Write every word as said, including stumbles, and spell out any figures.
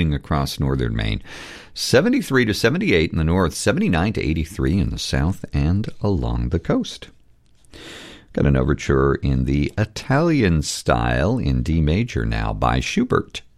evening across northern Maine. seventy-three to seventy-eight in the north, seventy-nine to eighty-three in the south and along the coast. Got an overture in the Italian style in D major now by Schubert.